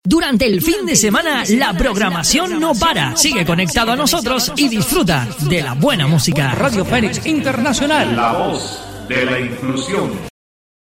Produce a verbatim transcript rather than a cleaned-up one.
Durante el fin de semana, la programación no para. Sigue conectado a nosotros y disfruta de la buena música. Radio Fénix Internacional. La voz de la inclusión.